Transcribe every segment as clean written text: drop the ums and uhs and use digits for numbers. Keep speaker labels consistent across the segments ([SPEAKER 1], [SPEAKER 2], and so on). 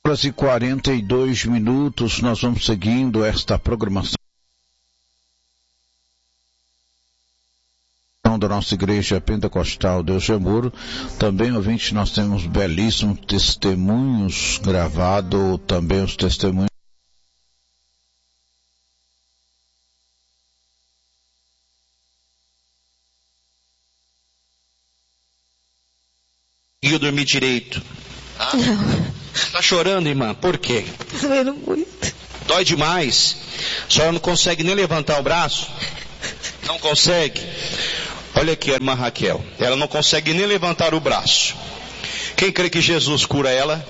[SPEAKER 1] Horas e 42 minutos, nós vamos seguindo esta programação da nossa igreja pentecostal Deus de Amor. Também, ouvintes, nós temos belíssimos testemunhos gravados, também os testemunhos
[SPEAKER 2] conseguiu dormir direito.
[SPEAKER 3] Não.
[SPEAKER 2] Tá chorando, irmã? Por quê?
[SPEAKER 3] Doendo muito.
[SPEAKER 2] Dói demais. A senhora não consegue nem levantar o braço? Não consegue? Olha aqui a irmã Raquel. Ela não consegue nem levantar o braço. Quem crê que Jesus cura ela?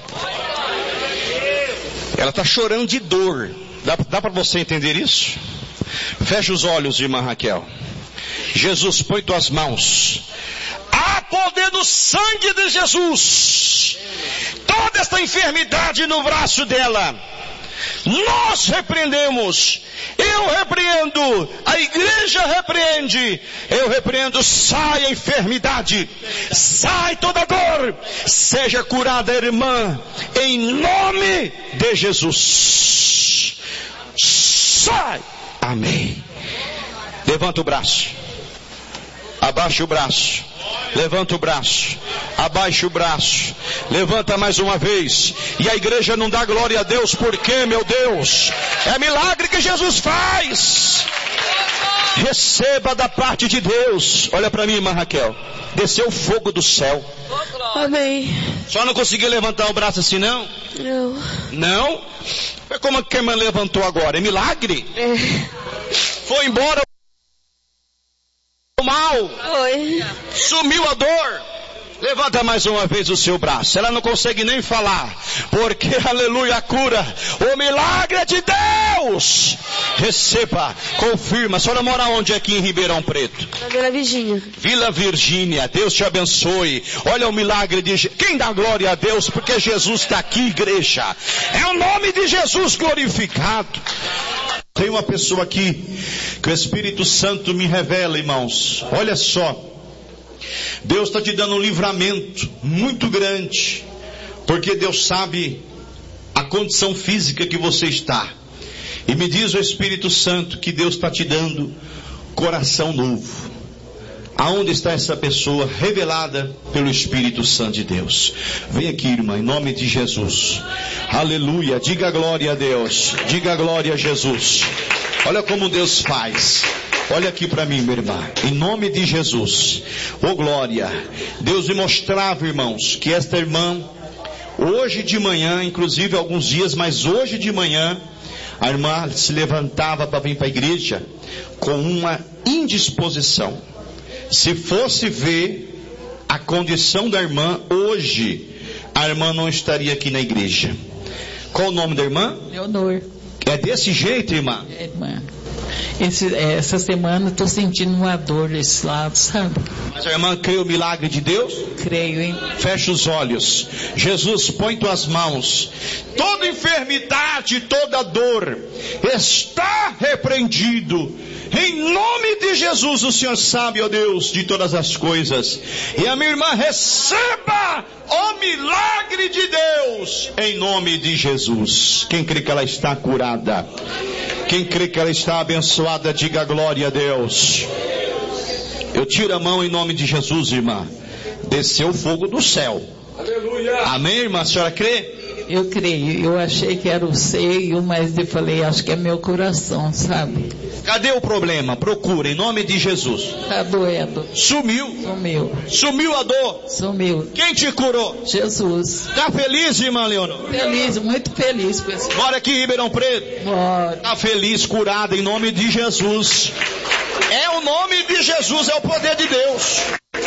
[SPEAKER 2] Ela está chorando de dor. Dá para você entender isso? Fecha os olhos, irmã Raquel. Jesus, põe tuas mãos. Há poder no sangue de Jesus. Toda esta enfermidade no braço dela, nós repreendemos. Eu repreendo. A igreja repreende. Eu repreendo. Sai a enfermidade. Sai toda dor. Seja curada a irmã. Em nome de Jesus. Sai. Amém. Levanta o braço. Abaixa o braço. Levanta o braço, abaixa o braço, levanta mais uma vez, e a igreja não dá glória a Deus, porque, meu Deus, é milagre que Jesus faz. Receba da parte de Deus. Olha para mim, irmã Raquel, desceu fogo do céu.
[SPEAKER 3] Amém.
[SPEAKER 2] Só não conseguiu levantar o braço assim, não?
[SPEAKER 3] Não.
[SPEAKER 2] Não? Como que a irmã levantou agora? É milagre?
[SPEAKER 3] É.
[SPEAKER 2] Foi embora o mal.
[SPEAKER 3] Foi.
[SPEAKER 2] Sumiu a dor. Levanta mais uma vez o seu braço. Ela não consegue nem falar, porque, aleluia, a cura, o milagre é de Deus. Receba, confirma. A senhora mora onde aqui em Ribeirão Preto?
[SPEAKER 3] Na Vila Virgínia.
[SPEAKER 2] Vila Virgínia. Deus te abençoe. Olha o milagre de... Quem dá glória a Deus? Porque Jesus está aqui, igreja. É o nome de Jesus glorificado. Tem uma pessoa aqui que o Espírito Santo me revela, irmãos. Olha só. Deus está te dando um livramento muito grande, porque Deus sabe a condição física que você está. E me diz o Espírito Santo que Deus está te dando coração novo. Aonde está essa pessoa revelada pelo Espírito Santo de Deus? Vem aqui, irmã, em nome de Jesus. Aleluia, diga glória a Deus, diga glória a Jesus. Olha como Deus faz. Olha aqui para mim, minha irmã, em nome de Jesus. Oh glória. Deus me mostrava, irmãos, que esta irmã, hoje de manhã, inclusive alguns dias, mas hoje de manhã, a irmã se levantava para vir para a igreja com uma indisposição. Se fosse ver a condição da irmã hoje, a irmã não estaria aqui na igreja. Qual o nome da irmã?
[SPEAKER 4] Leonor.
[SPEAKER 2] É desse jeito, irmã?
[SPEAKER 4] É, irmã. Essa semana estou sentindo uma dor desse lado, sabe?
[SPEAKER 2] Mas a irmã crê o milagre de Deus?
[SPEAKER 4] Creio, hein?
[SPEAKER 2] Fecha os olhos. Jesus, põe tuas mãos. Toda enfermidade, toda dor está repreendido. Em nome de Jesus, o Senhor sabe, ó Deus, de todas as coisas. E a minha irmã receba o milagre de Deus, em nome de Jesus. Quem crê que ela está curada? Quem crê que ela está abençoada, diga glória a Deus. Eu tiro a mão em nome de Jesus, irmã. Desceu o fogo do céu. Aleluia. Amém, irmã? A senhora crê?
[SPEAKER 4] Eu creio. Eu achei que era o seio, mas eu falei, acho que é meu coração, sabe?
[SPEAKER 2] Cadê o problema? Procura, em nome de Jesus.
[SPEAKER 4] Tá doendo.
[SPEAKER 2] Sumiu?
[SPEAKER 4] Sumiu.
[SPEAKER 2] Sumiu a dor?
[SPEAKER 4] Sumiu.
[SPEAKER 2] Quem te curou?
[SPEAKER 4] Jesus.
[SPEAKER 2] Tá feliz, irmã Leonor?
[SPEAKER 4] Feliz, muito feliz com esse...
[SPEAKER 2] Bora aqui em Ribeirão Preto.
[SPEAKER 4] Bora.
[SPEAKER 2] Tá feliz, curada, em nome de Jesus. É o nome de Jesus, é o poder de Deus.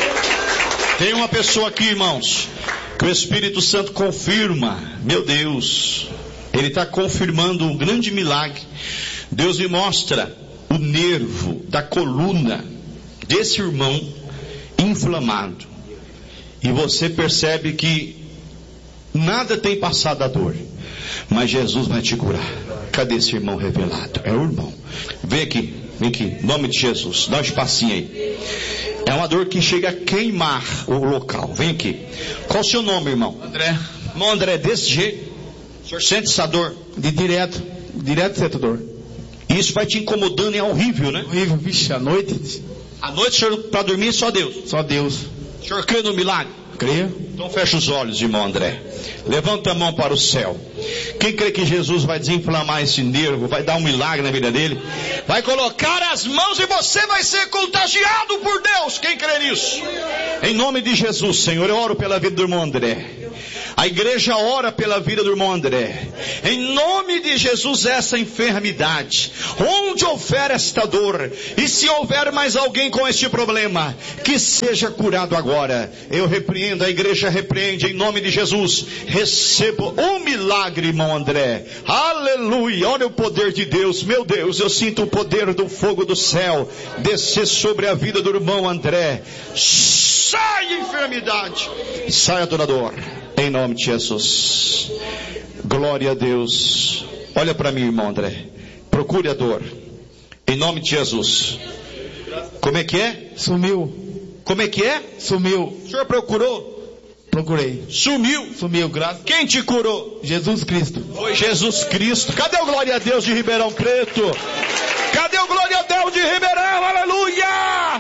[SPEAKER 2] Tem uma pessoa aqui, irmãos, que o Espírito Santo confirma. Meu Deus, Ele está confirmando um grande milagre. Deus me mostra o nervo da coluna desse irmão inflamado. E você percebe que nada tem passado a dor, mas Jesus vai te curar. Cadê esse irmão revelado? É o irmão. Vem aqui, em nome de Jesus. Dá um espacinho aí. É uma dor que chega a queimar o local. Vem aqui. Qual o seu nome, irmão?
[SPEAKER 5] André.
[SPEAKER 2] Irmão André, desse jeito. O senhor sente essa dor?
[SPEAKER 5] Direto sente dor.
[SPEAKER 2] Isso vai te incomodando, é horrível, né?
[SPEAKER 5] Horrível, vixe, à noite.
[SPEAKER 2] À noite, o senhor, para dormir, só Deus.
[SPEAKER 5] Só Deus.
[SPEAKER 2] O senhor crê no milagre?
[SPEAKER 5] Creio.
[SPEAKER 2] Então fecha os olhos, irmão André. Levanta a mão para o céu. Quem crê que Jesus vai desinflamar esse nervo, vai dar um milagre na vida dele, vai colocar as mãos e você vai ser contagiado por Deus. Quem crê nisso? Em nome de Jesus, Senhor, eu oro pela vida do irmão André. A igreja ora pela vida do irmão André. Em nome de Jesus, essa enfermidade, onde houver esta dor, e se houver mais alguém com este problema, que seja curado agora. Eu repreendo, a igreja repreende, em nome de Jesus. Recebo um milagre, irmão André. Aleluia, olha o poder de Deus. Meu Deus, eu sinto o poder do fogo do céu descer sobre a vida do irmão André. Sai enfermidade, sai adorador. Em nome de Jesus. Glória a Deus. Olha para mim, irmão André. Procure a dor. Em nome de Jesus. Como é que é?
[SPEAKER 5] Sumiu.
[SPEAKER 2] Como é que é?
[SPEAKER 5] Sumiu.
[SPEAKER 2] O senhor procurou?
[SPEAKER 5] Procurei.
[SPEAKER 2] Sumiu.
[SPEAKER 5] Sumiu, graças.
[SPEAKER 2] Quem te curou?
[SPEAKER 5] Jesus Cristo.
[SPEAKER 2] Foi Jesus Cristo. Cadê o glória a Deus de Ribeirão Preto? Cadê o glória a Deus de Ribeirão? Aleluia!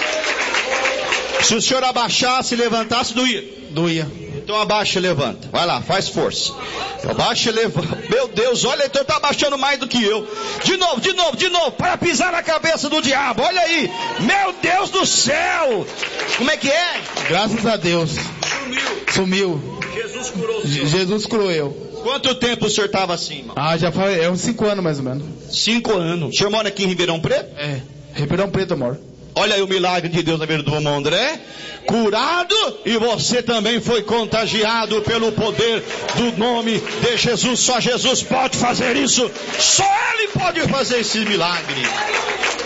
[SPEAKER 2] Se o senhor abaixasse e levantasse, doía.
[SPEAKER 5] Doía.
[SPEAKER 2] Então abaixa e levanta. Vai lá, faz força. Abaixa e levanta. Meu Deus, olha, então está abaixando mais do que eu. De novo, para pisar na cabeça do diabo. Olha aí. Meu Deus do céu. Como é que é?
[SPEAKER 5] Graças a Deus. Sumiu.
[SPEAKER 2] Jesus curou o senhor.
[SPEAKER 5] Jesus curou eu.
[SPEAKER 2] Quanto tempo o senhor estava assim, irmão?
[SPEAKER 5] Já faz uns 5 anos mais ou menos.
[SPEAKER 2] 5 anos. O senhor mora aqui em Ribeirão Preto?
[SPEAKER 5] É. Ribeirão Preto, amor.
[SPEAKER 2] Olha aí o milagre de Deus na vida do irmão André. Curado, e você também foi contagiado pelo poder do nome de Jesus. Só Jesus pode fazer isso. Só Ele pode fazer esse milagre.